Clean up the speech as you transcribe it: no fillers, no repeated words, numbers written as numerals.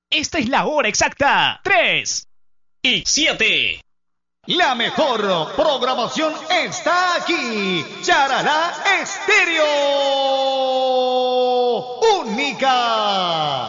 Esta es la hora exacta. 3:07. La mejor programación está aquí. Charalá Estéreo. Única.